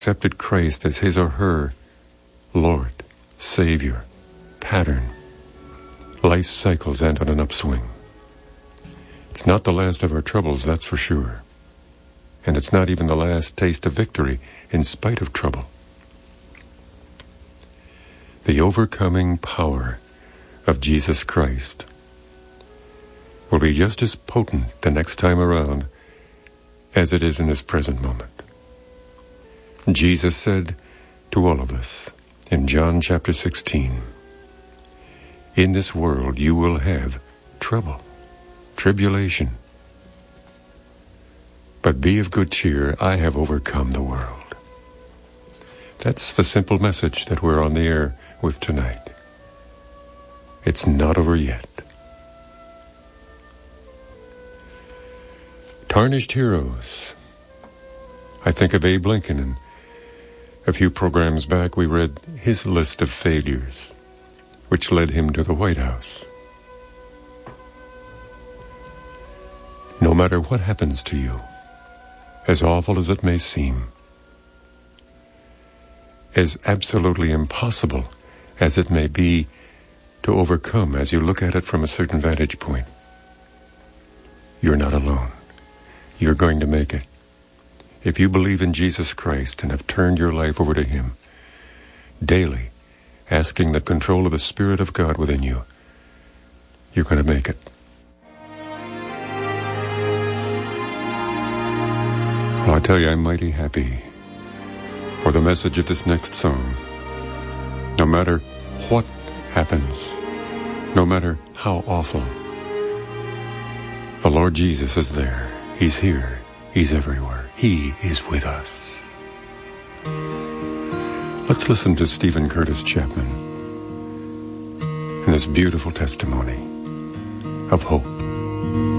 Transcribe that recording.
accepted Christ as his or her Lord, Savior, pattern, life cycles end on an upswing. It's not the last of our troubles, that's for sure. And it's not even the last taste of victory in spite of trouble. The overcoming power of Jesus Christ will be just as potent the next time around as it is in this present moment. Jesus said to all of us in John chapter 16, "In this world you will have trouble, tribulation. But be of good cheer, I have overcome the world." That's the simple message that we're on the air with tonight. It's not over yet. Tarnished heroes. I think of Abe Lincoln, and a few programs back we read his list of failures, which led him to the White House. No matter what happens to you, as awful as it may seem, as absolutely impossible as it may be to overcome as you look at it from a certain vantage point, you're not alone. You're going to make it. If you believe in Jesus Christ and have turned your life over to him, daily asking the control of the Spirit of God within you, you're going to make it. Well, I tell you, I'm mighty happy for the message of this next song. No matter what happens, no matter how awful, the Lord Jesus is there. He's here. He's everywhere. He is with us. Let's listen to Stephen Curtis Chapman and this beautiful testimony of hope.